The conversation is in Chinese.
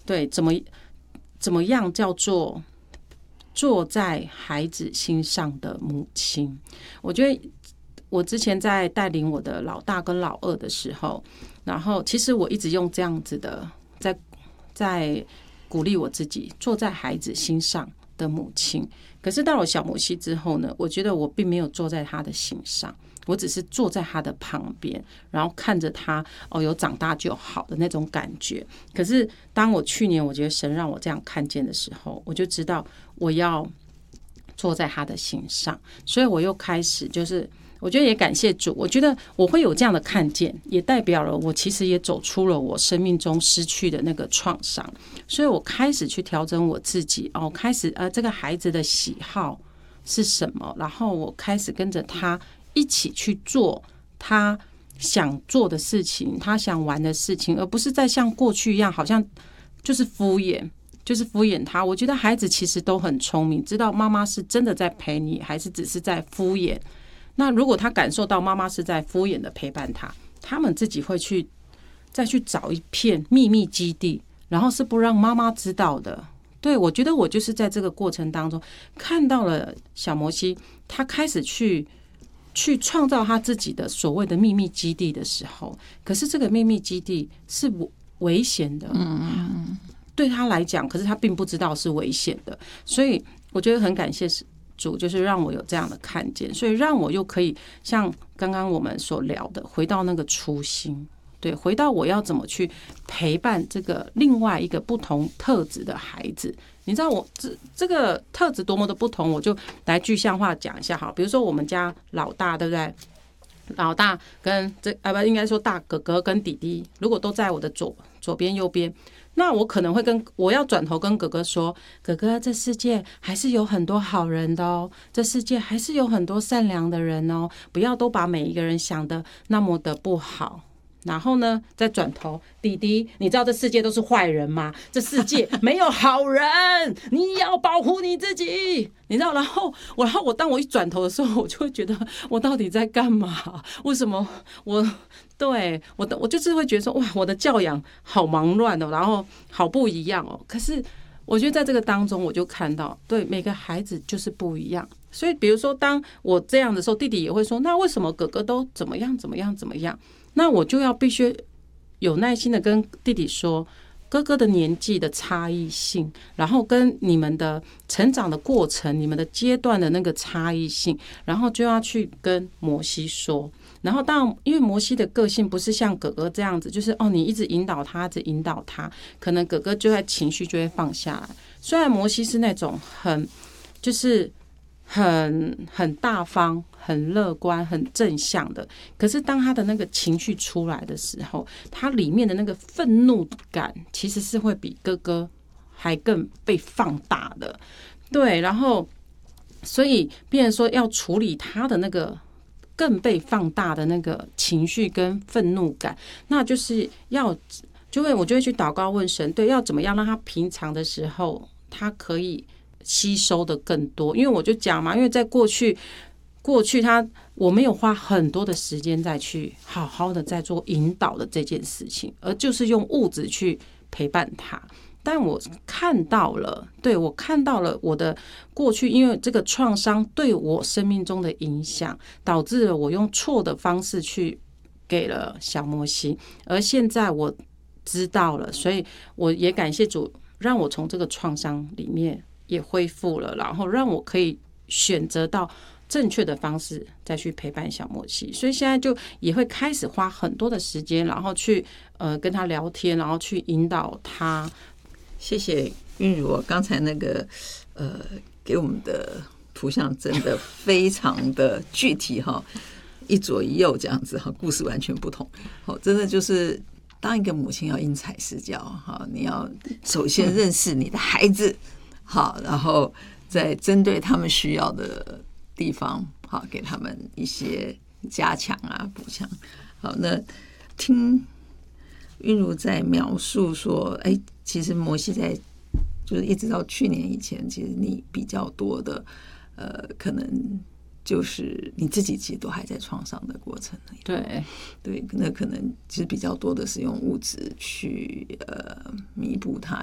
对，怎么样叫做坐在孩子心上的母亲？我觉得我之前在带领我的老大跟老二的时候，然后其实我一直用这样子的在鼓励我自己，坐在孩子心上的母亲。可是到了小摩西之后呢，我觉得我并没有坐在他的心上，我只是坐在他的旁边，然后看着他有长大就好的那种感觉。可是当我去年我觉得神让我这样看见的时候，我就知道我要坐在他的心上，所以我又开始就是我觉得也感谢主，我觉得我会有这样的看见，也代表了我其实也走出了我生命中失去的那个创伤，所以我开始去调整我自己开始这个孩子的喜好是什么，然后我开始跟着他一起去做他想做的事情，他想玩的事情，而不是再像过去一样好像就是敷衍他。我觉得孩子其实都很聪明，知道妈妈是真的在陪你，还是只是在敷衍。那如果他感受到妈妈是在敷衍的陪伴他，他们自己会再去找一片秘密基地，然后是不让妈妈知道的。对，我觉得我就是在这个过程当中看到了小摩西，他开始去创造他自己的所谓的秘密基地的时候，可是这个秘密基地是危险的，对他来讲，可是他并不知道是危险的，所以我觉得很感谢主，就是让我有这样的看见，所以让我又可以像刚刚我们所聊的，回到那个初心，对，回到我要怎么去陪伴这个另外一个不同特质的孩子。你知道我这个特质多么的不同，我就来具象化讲一下好。比如说我们家老大，对不对？老大跟不应该说大哥哥跟弟弟，如果都在我的左边右边，那我可能会我要转头跟哥哥说，哥哥，这世界还是有很多好人的哦，这世界还是有很多善良的人哦，不要都把每一个人想得那么的不好。然后呢，再转头，弟弟，你知道这世界都是坏人吗？这世界没有好人，你要保护你自己，你知道？然后我当我一转头的时候，我就会觉得我到底在干嘛？为什么我就是会觉得说，哇，我的教养好忙乱哦，然后好不一样哦。可是我觉得在这个当中，我就看到，对每个孩子就是不一样。所以比如说，当我这样的时候，弟弟也会说，那为什么哥哥都怎么样怎么样怎么样？那我就要必须有耐心的跟弟弟说，哥哥的年纪的差异性，然后跟你们的成长的过程，你们的阶段的那个差异性，然后就要去跟摩西说。然后当然因为摩西的个性不是像哥哥这样子，就是你一直引导他，一直引导他，可能哥哥就在情绪就会放下来。虽然摩西是那种就是很大方、很乐观、很正向的，可是当他的那个情绪出来的时候，他里面的那个愤怒感其实是会比哥哥还更被放大的。对，然后所以变成说要处理他的那个更被放大的那个情绪跟愤怒感，那就是我就会去祷告问神，对，要怎么样让他平常的时候他可以吸收的更多。因为我就讲嘛，因为在过去我没有花很多的时间再去好好的在做引导的这件事情，而就是用物质去陪伴他。但我看到了我的过去，因为这个创伤对我生命中的影响，导致了我用错的方式去给了小摩西，而现在我知道了，所以我也感谢主，让我从这个创伤里面也恢复了，然后让我可以选择到正确的方式再去陪伴小摩西。所以现在就也会开始花很多的时间，然后去跟他聊天，然后去引导他。 谢谢韵如，刚才那个给我们的图像真的非常的具体哈，一左一右这样子哈，故事完全不同。好，真的就是当一个母亲要因材施教哈，你要首先认识你的孩子，好，然后再针对他们需要的地方，好，给他们一些加强啊、补强。好，那听韵如在描述说，其实摩西在就是一直到去年以前，其实你比较多的可能就是你自己其实都还在创伤的过程里。对，那可能其实比较多的是用物质去弥补它，